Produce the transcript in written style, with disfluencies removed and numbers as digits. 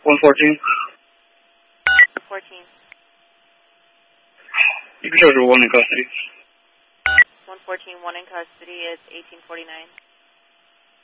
114. 14. You can show her 1 in custody. 114, 1 in custody is 1849.